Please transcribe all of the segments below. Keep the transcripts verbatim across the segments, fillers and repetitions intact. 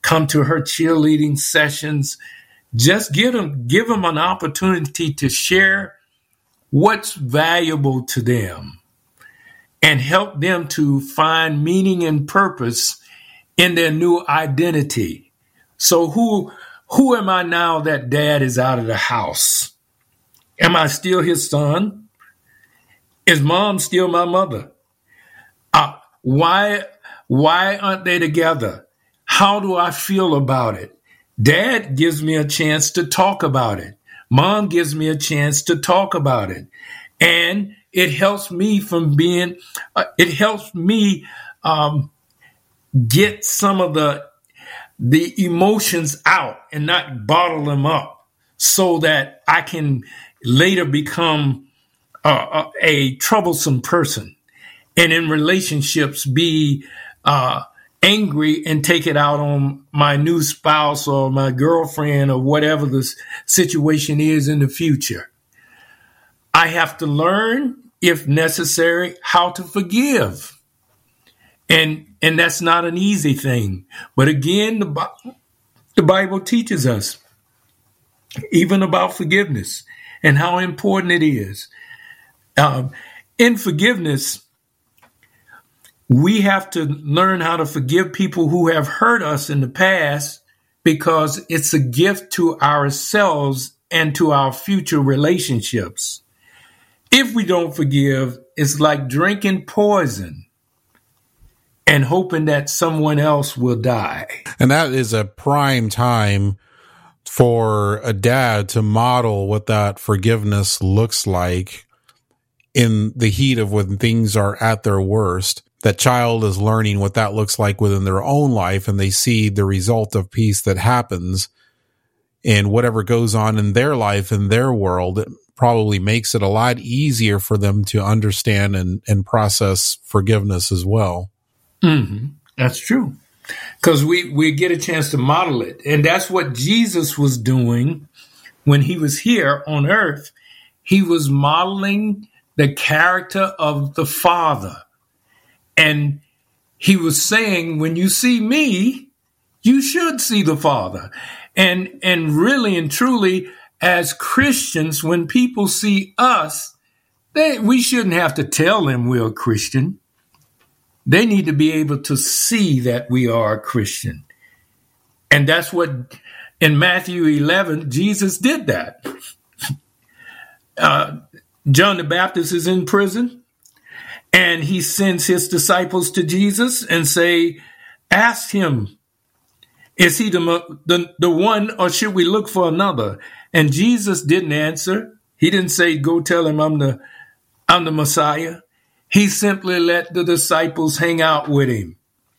come to her cheerleading sessions. Just give them, give them an opportunity to share what's valuable to them and help them to find meaning and purpose in their new identity. So who, who am I now that dad is out of the house? Am I still his son? Is mom still my mother? Uh, why, why aren't they together? How do I feel about it? Dad gives me a chance to talk about it. Mom gives me a chance to talk about it. And it helps me from being, uh, it helps me um, get some of the, the emotions out and not bottle them up so that I can later become uh, a, a troublesome person and in relationships be uh, angry and take it out on my new spouse or my girlfriend or whatever the situation is in the future. I have to learn, if necessary, how to forgive. And and that's not an easy thing. But again, the, the Bible teaches us even about forgiveness and how important it is. Um, in forgiveness, we have to learn how to forgive people who have hurt us in the past because it's a gift to ourselves and to our future relationships. If we don't forgive, it's like drinking poison and hoping that someone else will die. And that is a prime time for a dad to model what that forgiveness looks like in the heat of when things are at their worst. That child is learning what that looks like within their own life, and they see the result of peace that happens and whatever goes on in their life, in their world. It probably makes it a lot easier for them to understand and, and process forgiveness as well. Mm-hmm. That's true. Because we, we get a chance to model it. And that's what Jesus was doing when he was here on earth. He was modeling the character of the Father. And he was saying, when you see me, you should see the Father. And, and really and truly, as Christians, when people see us, they, we shouldn't have to tell them we're a Christian. They need to be able to see that we are a Christian. And that's what, in Matthew eleven, Jesus did that. Uh, John the Baptist is in prison, and he sends his disciples to Jesus and say, ask him, is he the, the, the one, or should we look for another? And Jesus didn't answer. He didn't say, go tell him I'm the, I'm the Messiah. He simply let the disciples hang out with him.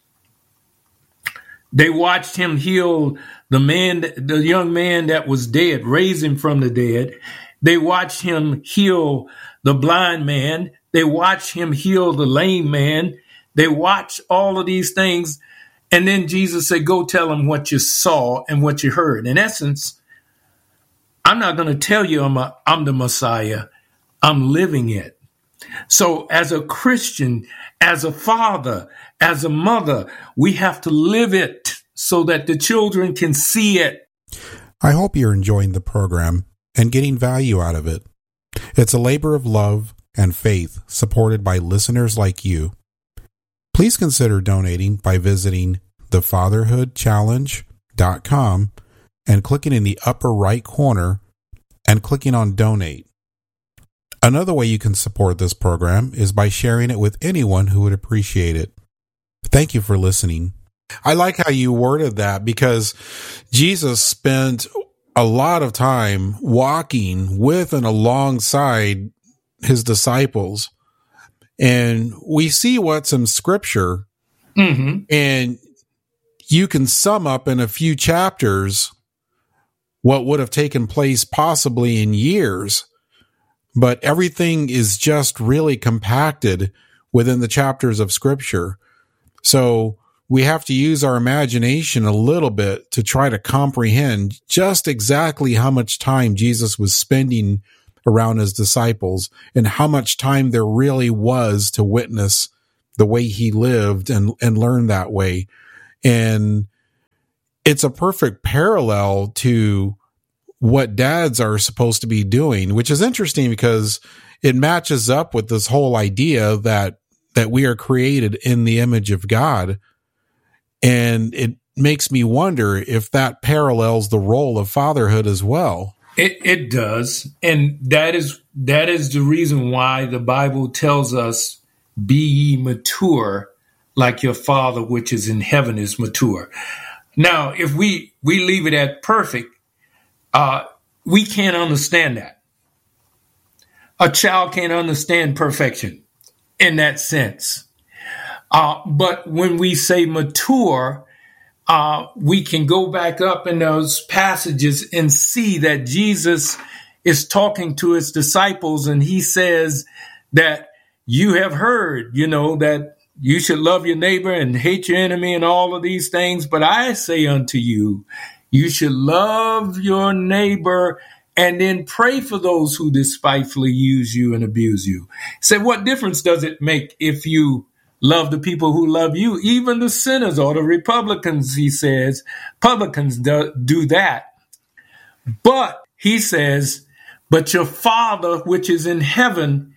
They watched him heal the man, the young man that was dead, raise him from the dead. They watched him heal the blind man. They watched him heal the lame man. They watched all of these things. And then Jesus said, go tell them what you saw and what you heard. In essence, I'm not going to tell you I'm, a, I'm the Messiah. I'm living it. So as a Christian, as a father, as a mother, we have to live it so that the children can see it. I hope you're enjoying the program and getting value out of it. It's a labor of love and faith supported by listeners like you. Please consider donating by visiting the fatherhood challenge dot com and clicking in the upper right corner and clicking on donate. Another way you can support this program is by sharing it with anyone who would appreciate it. Thank you for listening. I like how you worded that because Jesus spent a lot of time walking with and alongside his disciples. And we see what's in Scripture, mm-hmm. and you can sum up in a few chapters what would have taken place possibly in years. But everything is just really compacted within the chapters of Scripture. So we have to use our imagination a little bit to try to comprehend just exactly how much time Jesus was spending around his disciples and how much time there really was to witness the way he lived and, and learn that way. And it's a perfect parallel to what dads are supposed to be doing, which is interesting because it matches up with this whole idea that that we are created in the image of God. And it makes me wonder if that parallels the role of fatherhood as well. It it does. And that is that is the reason why the Bible tells us, be ye mature like your Father which is in heaven is mature. Now, if we, we leave it at perfect, uh, we can't understand that. A child can't understand perfection in that sense. Uh, but when we say mature, uh, we can go back up in those passages and see that Jesus is talking to his disciples, and he says that you have heard, you know, that you should love your neighbor and hate your enemy and all of these things. But I say unto you, you should love your neighbor and then pray for those who despitefully use you and abuse you. Say, what difference does it make if you love the people who love you? Even the sinners or the Republicans, he says, publicans do, do that. But he says, but your Father, which is in heaven,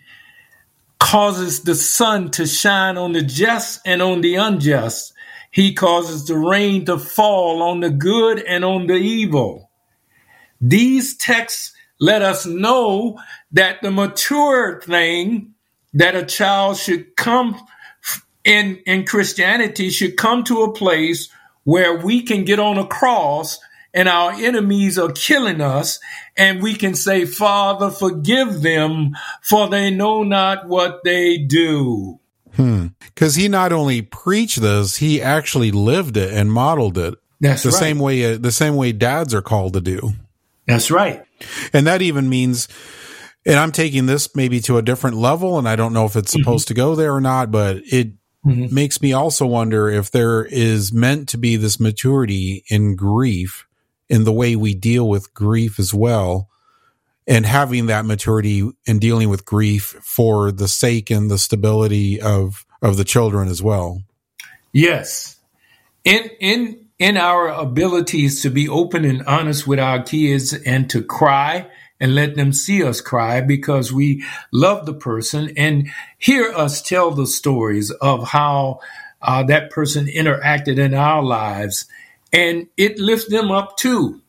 causes the sun to shine on the just and on the unjust. He causes the rain to fall on the good and on the evil. These texts let us know that the mature thing that a child should come in, in Christianity should come to a place where we can get on a cross and our enemies are killing us, and we can say, Father, forgive them, for they know not what they do. Hmm. Because he not only preached this, he actually lived it and modeled it. That's the right. same way, uh, the same way dads are called to do. That's right. And that even means, and I'm taking this maybe to a different level, and I don't know if it's supposed mm-hmm. to go there or not, but it mm-hmm. makes me also wonder if there is meant to be this maturity in grief, in the way we deal with grief as well, and having that maturity in dealing with grief for the sake and the stability of, of the children as well. Yes. In, in, in our abilities to be open and honest with our kids and to cry and let them see us cry because we love the person and hear us tell the stories of how uh, that person interacted in our lives. And it lifts them up too.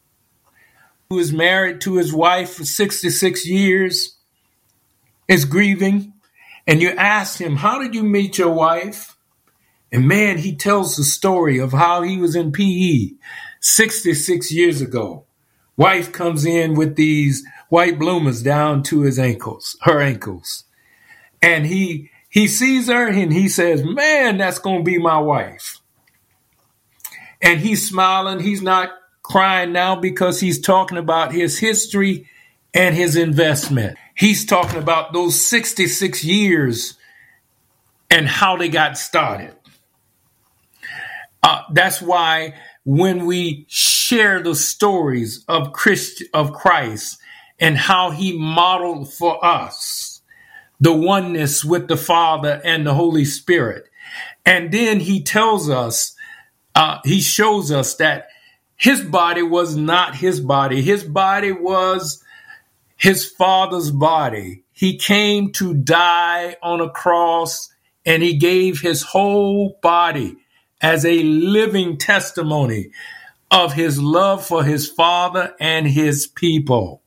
Who is married to his wife for sixty-six years, is grieving, and you ask him, how did you meet your wife? And man, he tells the story of how he was in P E sixty-six years ago. Wife comes in with these white bloomers down to his ankles, her ankles. And he he sees her and he says, man, that's going to be my wife. And he's smiling. He's not crying now because he's talking about his history and his investment. He's talking about those sixty-six years and how they got started. Uh, that's why when we share the stories of Christ, of Christ and how he modeled for us the oneness with the Father and the Holy Spirit, and then he tells us, Uh, he shows us that his body was not his body. His body was his Father's body. He came to die on a cross, and he gave his whole body as a living testimony of his love for his Father and his people.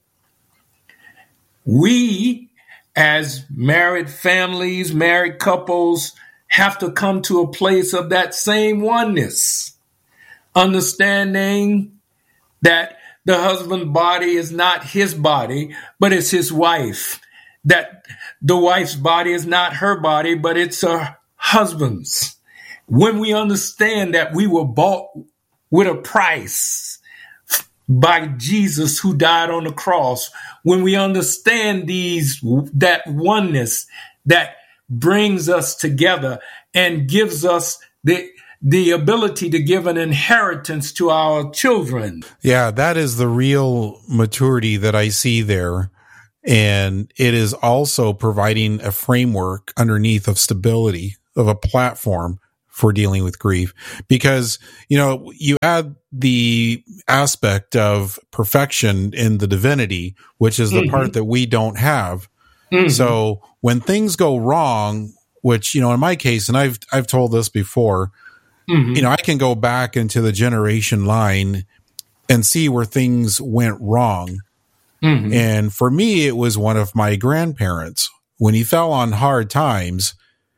We, as married families, married couples, have to come to a place of that same oneness, understanding that the husband's body is not his body, but it's his wife, that the wife's body is not her body, but it's her husband's. When we understand that we were bought with a price by Jesus who died on the cross, when we understand these, that oneness that brings us together and gives us the the ability to give an inheritance to our children. Yeah, that is the real maturity that I see there. And it is also providing a framework underneath of stability, of a platform for dealing with grief, because, you know, you add the aspect of perfection in the divinity, which is the mm-hmm. part that we don't have. Mm-hmm. So when things go wrong, which, you know, in my case, and I've, I've told this before, mm-hmm. you know, I can go back into the generation line and see where things went wrong. Mm-hmm. And for me, it was one of my grandparents when he fell on hard times.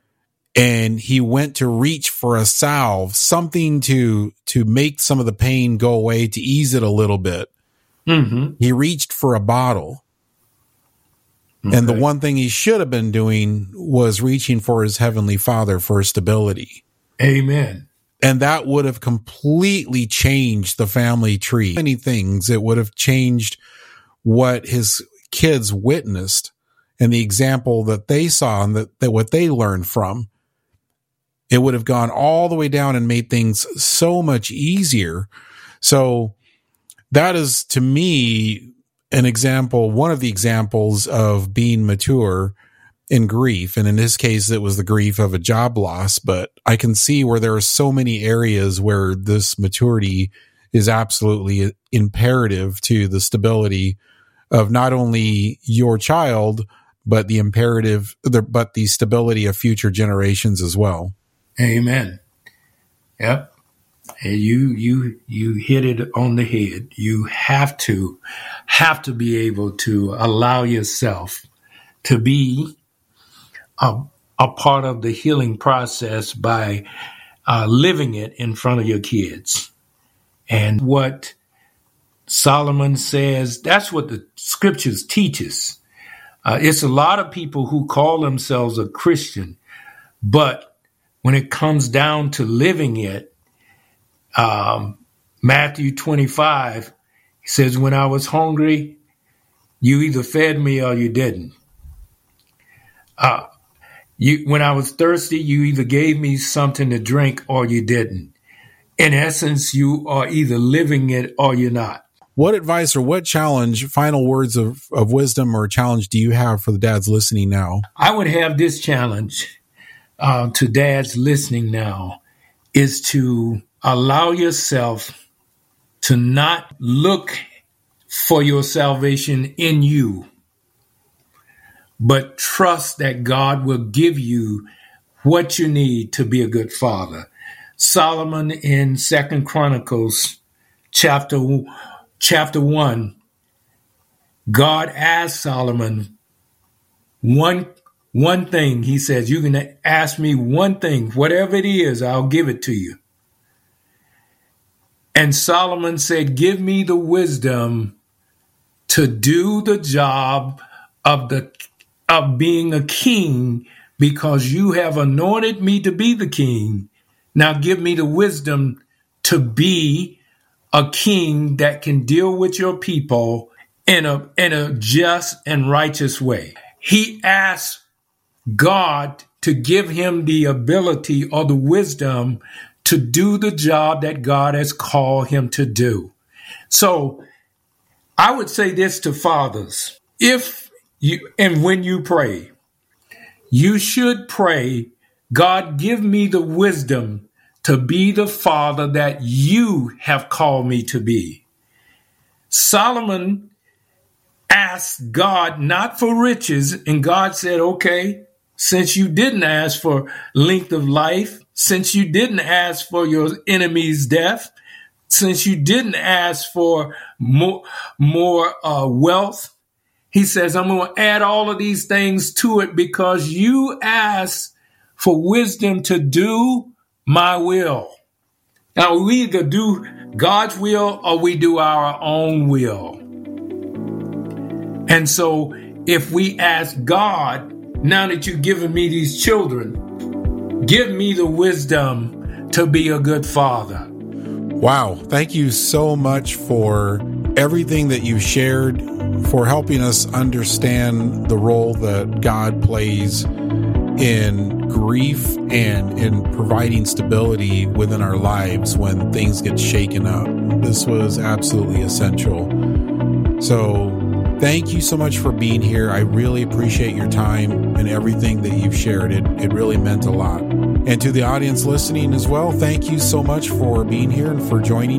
And he went to reach for a salve, something to to make some of the pain go away, to ease it a little bit. Mm-hmm. He reached for a bottle. Okay. And the one thing he should have been doing was reaching for his Heavenly Father for stability. Amen. And that would have completely changed the family tree. Many things. It would have changed what his kids witnessed and the example that they saw and that, that what they learned from. It would have gone all the way down and made things so much easier. So that is, to me, an example, one of the examples of being mature in grief. And in this case, it was the grief of a job loss. But I can see where there are so many areas where this maturity is absolutely imperative to the stability of not only your child, but the imperative, but the stability of future generations as well. Amen. Yep. And you, you, you hit it on the head. You have to, have to be able to allow yourself to be a, a part of the healing process by uh, living it in front of your kids. And what Solomon says, that's what the scriptures teach us. Uh, it's a lot of people who call themselves a Christian, but when it comes down to living it, um, Matthew twenty-five says, when I was hungry, you either fed me or you didn't. Uh, you, when I was thirsty, you either gave me something to drink or you didn't. In essence, you are either living it or you're not. What advice or what challenge, final words of, of wisdom or challenge do you have for the dads listening now? I would have this challenge. Uh, to dads listening now, is to allow yourself to not look for your salvation in you, but trust that God will give you what you need to be a good father. Solomon in Second Chronicles chapter, chapter one, God asked Solomon one One thing. He says, you can ask me one thing, whatever it is, I'll give it to you. And Solomon said, give me the wisdom to do the job of the of being a king, because you have anointed me to be the king. Now give me the wisdom to be a king that can deal with your people in a in a just and righteous way. He asked God to give him the ability or the wisdom to do the job that God has called him to do. So I would say this to fathers. If you, and when you pray, you should pray, God, give me the wisdom to be the father that you have called me to be. Solomon asked God not for riches, and God said, okay, since you didn't ask for length of life, since you didn't ask for your enemy's death, since you didn't ask for more, more uh, wealth, he says, I'm going to add all of these things to it because you asked for wisdom to do my will. Now, we either do God's will or we do our own will. And so if we ask God, now that you've given me these children, give me the wisdom to be a good father. Wow. Thank you so much for everything that you shared, for helping us understand the role that God plays in grief and in providing stability within our lives when things get shaken up. This was absolutely essential. So thank you so much for being here. I really appreciate your time and everything that you've shared. It, it really meant a lot. And to the audience listening as well, thank you so much for being here and for joining